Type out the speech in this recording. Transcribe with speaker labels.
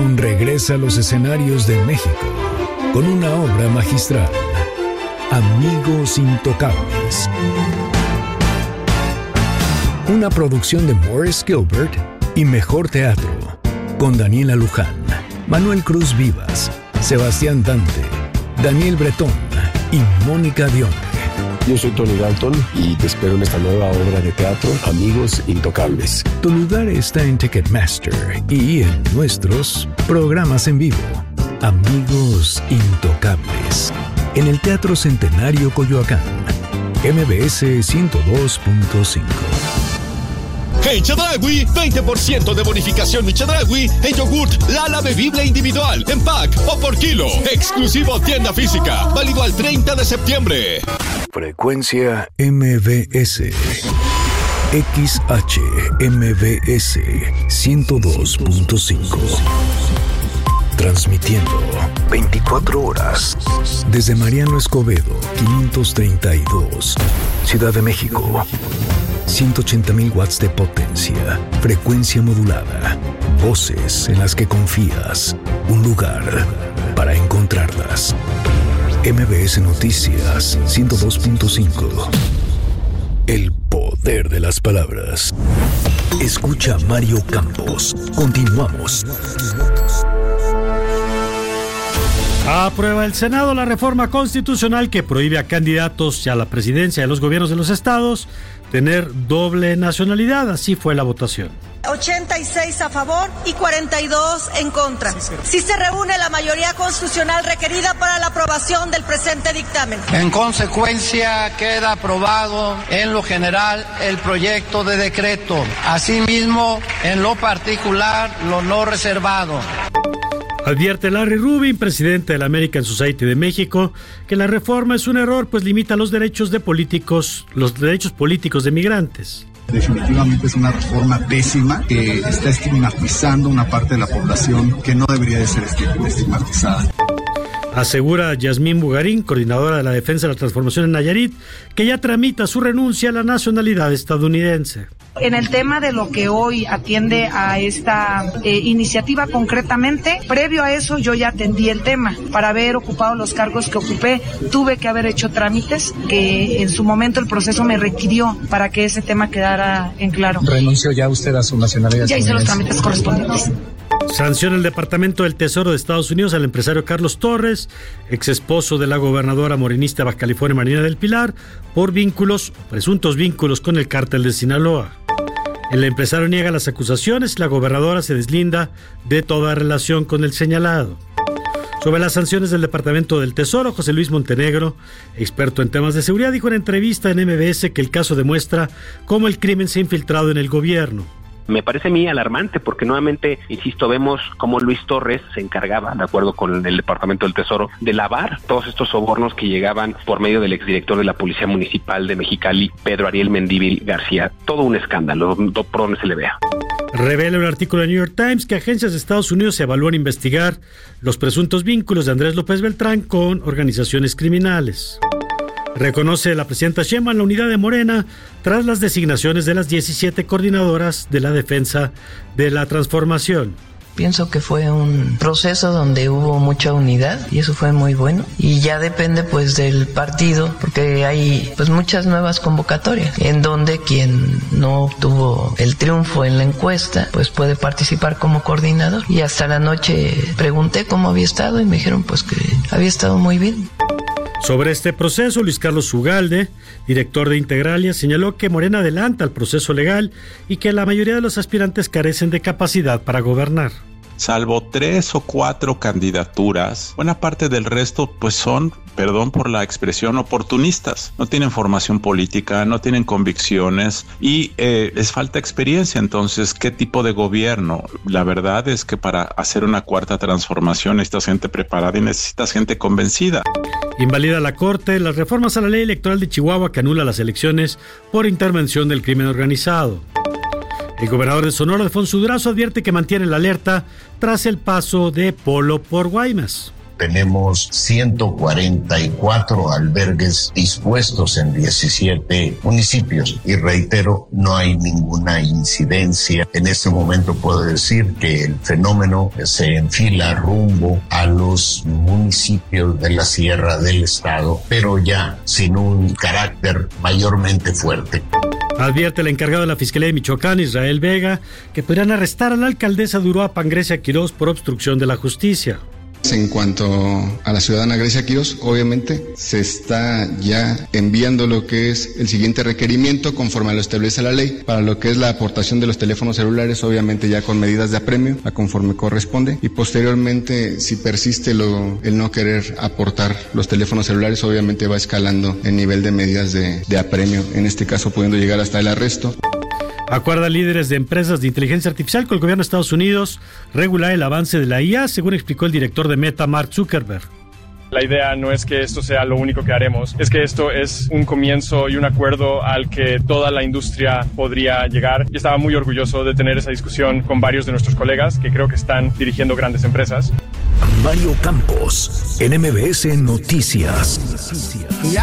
Speaker 1: Regresa a los escenarios de México con una obra magistral, Amigos Intocables. Una producción de Morris Gilbert y Mejor Teatro, con Daniela Luján, Manuel Cruz Vivas, Sebastián Dante, Daniel Bretón y Mónica Dione.
Speaker 2: Yo soy Tony Dalton y te espero en esta nueva obra de teatro, Amigos Intocables.
Speaker 1: Tu lugar está en Ticketmaster y en nuestros programas en vivo. Amigos Intocables, en el Teatro Centenario Coyoacán, MBS 102.5.
Speaker 3: En Chedraui, 20% de bonificación en Chedraui en yogurt Lala bebible individual, en pack o por kilo. Exclusivo tienda física, válido al 30 de septiembre.
Speaker 1: Frecuencia MBS. XHMBS 102.5. Transmitiendo 24 horas desde Mariano Escobedo 532, Ciudad de México. 180,000 watts de potencia, frecuencia modulada, voces en las que confías, un lugar para encontrarlas. MBS Noticias 102.5. El poder de las palabras. Escucha Mario Campos. Continuamos.
Speaker 4: Aprueba el Senado la reforma constitucional que prohíbe a candidatos a la presidencia de los gobiernos de los estados tener doble nacionalidad. Así fue la votación.
Speaker 5: 86 a favor y 42 en contra. Sí se reúne la mayoría constitucional requerida para la aprobación del presente dictamen.
Speaker 6: En consecuencia, queda aprobado en lo general el proyecto de decreto. Asimismo, en lo particular, lo no reservado.
Speaker 4: Advierte Larry Rubin, presidente de la American Society de México, que la reforma es un error, pues limita los derechos políticos de migrantes.
Speaker 7: Definitivamente es una reforma pésima que está estigmatizando una parte de la población que no debería de ser estigmatizada.
Speaker 4: Asegura Yasmín Bugarín, coordinadora de la Defensa de la Transformación en Nayarit, que ya tramita su renuncia a la nacionalidad estadounidense.
Speaker 8: En el tema de lo que hoy atiende a esta iniciativa concretamente, previo a eso yo ya atendí el tema. Para haber ocupado los cargos que ocupé, tuve que haber hecho trámites que en su momento el proceso me requirió para que ese tema quedara en claro.
Speaker 7: ¿Renunció ya usted a su nacionalidad?
Speaker 8: Ya hice los trámites correspondientes.
Speaker 4: Sanciona el Departamento del Tesoro de Estados Unidos al empresario Carlos Torres, ex esposo de la gobernadora morenista de Baja California, Marina del Pilar, por presuntos vínculos con el cártel de Sinaloa. El empresario niega las acusaciones y la gobernadora se deslinda de toda relación con el señalado. Sobre las sanciones del Departamento del Tesoro, José Luis Montenegro, experto en temas de seguridad, dijo en entrevista en MBS que el caso demuestra cómo el crimen se ha infiltrado en el gobierno.
Speaker 9: Me parece a mí alarmante porque nuevamente, insisto, vemos cómo Luis Torres se encargaba, de acuerdo con el Departamento del Tesoro, de lavar todos estos sobornos que llegaban por medio del exdirector de la Policía Municipal de Mexicali, Pedro Ariel Mendívil García. Todo un escándalo, por donde se le vea.
Speaker 4: Revela un artículo de New York Times que agencias de Estados Unidos se evalúan investigar los presuntos vínculos de Andrés López Beltrán con organizaciones criminales. Reconoce la presidenta Sheinbaum la unidad de Morena tras las designaciones de las 17 coordinadoras de la defensa de la transformación.
Speaker 10: Pienso que fue un proceso donde hubo mucha unidad y eso fue muy bueno. Y ya depende pues del partido, porque hay pues muchas nuevas convocatorias en donde quien no obtuvo el triunfo en la encuesta pues puede participar como coordinador. Y hasta la noche pregunté cómo había estado y me dijeron pues que había estado muy bien.
Speaker 4: Sobre este proceso, Luis Carlos Ugalde, director de Integralia, señaló que Morena adelanta el proceso legal y que la mayoría de los aspirantes carecen de capacidad para gobernar.
Speaker 11: Salvo 3 o 4 candidaturas, buena parte del resto pues son, perdón por la expresión, oportunistas. No tienen formación política, no tienen convicciones y les falta experiencia. Entonces, ¿qué tipo de gobierno? La verdad es que para hacer una cuarta transformación necesitas gente preparada y necesitas gente convencida.
Speaker 4: Invalida la Corte las reformas a la ley electoral de Chihuahua que anula las elecciones por intervención del crimen organizado. El gobernador de Sonora, Alfonso Durazo, advierte que mantiene la alerta tras el paso de Polo por Guaymas.
Speaker 12: tenemos 144 albergues dispuestos en 17 municipios y reitero, no hay ninguna incidencia. En este momento puedo decir que el fenómeno se enfila rumbo a los municipios de la sierra del estado, pero ya sin un carácter mayormente fuerte.
Speaker 4: Advierte el encargado de la Fiscalía de Michoacán, Israel Vega, que podrían arrestar a la alcaldesa de Uruapan, Grecia Quirós, por obstrucción de la justicia.
Speaker 13: En cuanto a la ciudadana Grecia Quirós, obviamente se está ya enviando lo que es el siguiente requerimiento conforme a lo establece la ley, para lo que es la aportación de los teléfonos celulares, obviamente ya con medidas de apremio, a conforme corresponde, y posteriormente, si persiste el no querer aportar los teléfonos celulares, obviamente va escalando el nivel de medidas de apremio, en este caso pudiendo llegar hasta el arresto.
Speaker 4: Acuerda líderes de empresas de inteligencia artificial con el gobierno de Estados Unidos regular el avance de la IA, según explicó el director de Meta, Mark Zuckerberg.
Speaker 14: La idea no es que esto sea lo único que haremos, es que esto es un comienzo y un acuerdo al que toda la industria podría llegar. Y estaba muy orgulloso de tener esa discusión con varios de nuestros colegas que creo que están dirigiendo grandes empresas.
Speaker 1: Mario Campos, en MBS Noticias.